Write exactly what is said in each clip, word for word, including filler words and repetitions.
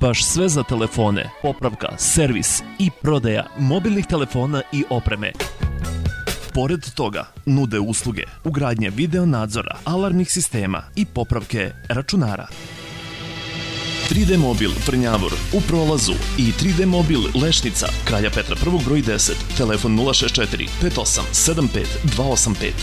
Baš sve za telefone, popravka, servis i prodaja mobilnih telefona i opreme. Pored toga, nude usluge ugradnje video nadzora, alarmnih sistema i popravke računara. tri D Mobil Trnjavor u Prolazu i tri D Mobil Lešnica, Kralja Petra prvog broj deset, telefon nula šest četiri pet osam sedam pet dva osam pet.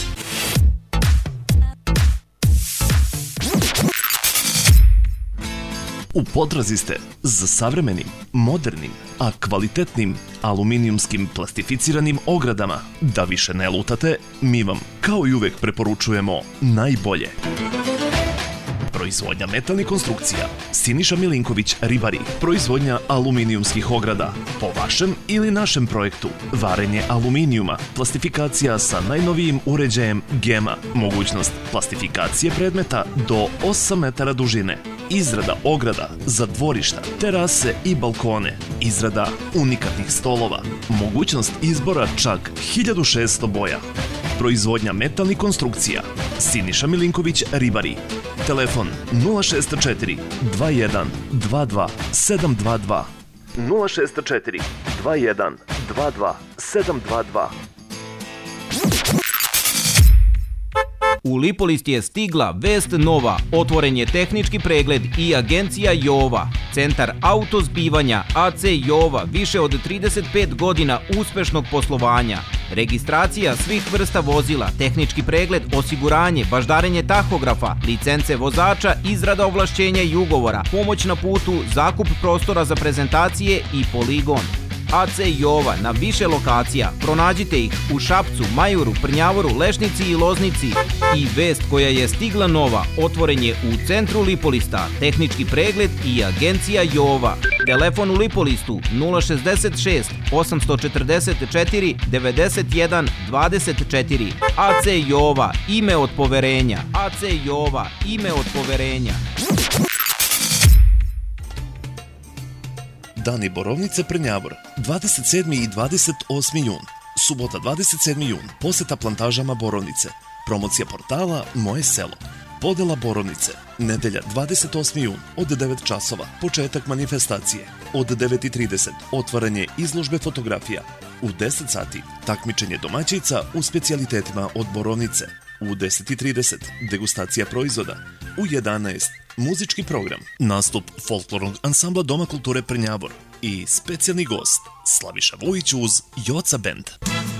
U potrazi ste za savremenim, modernim, a kvalitetnim aluminijumskim plastificiranim ogradama. Da više ne lutate, mi vam kao i uvek preporučujemo najbolje. Proizvodnja metalnih konstrukcija. Siniša Milinković Ribari. Proizvodnja aluminijumskih ograda. Po vašem ili našem projektu. Varenje aluminijuma. Plastifikacija sa najnovijim uređajem Gema. Mogućnost plastifikacije predmeta do osam metara dužine. Izrada ograda za dvorišta, terase i balkone. Izrada unikatnih stolova. Mogućnost izbora čak hiljadu šesto boja. Proizvodnja metalnih konstrukcija. Siniša Milinković Ribari. Telefon nula šest četiri dva jedan dva dva sedam dva dva. nula šest četiri dva jedan dva dva sedam dva dva. U Lipolist je stigla vest nova, otvoren je tehnički pregled i agencija Jova, centar autozbivanja A C Jova, više od trideset pet godina uspešnog poslovanja, registracija svih vrsta vozila, tehnički pregled, osiguranje, baždarenje tahografa, licence vozača, izrada ovlašćenja i ugovora, pomoć na putu, zakup prostora za prezentacije i poligon. A C Jova na više lokacija, pronađite ih u Šapcu, Majuru, Prnjavoru, Lešnici i Loznici. I vest koja je stigla nova, otvoren je u centru Lipolista, tehnički pregled i agencija Jova. Telefon u Lipolistu nula šezdeset šest osam četrdeset četiri devedeset jedan dvadeset četiri. A C Jova, ime od poverenja. A C Jova, ime od poverenja. Dani Borovnice Prnjavor, dvadeset sedmi i dvadeset osmi jun. Subota dvadeset sedmi jun, poseta plantažama Borovnice. Promocija portala Moje selo. Podela Borovnice. Nedelja dvadeset osmi jun od devet časova. Početak manifestacije. Od devet i trideset otvaranje izložbe fotografija. U deset sati takmičenje domaćica u specijalitetima od Borovnice. U deset i trideset degustacija proizvoda. U jedanaest muzički program, nastup folklornog ansambla Doma kulture Prnjavor i specijalni gost Slaviša Vujić uz Joca Band.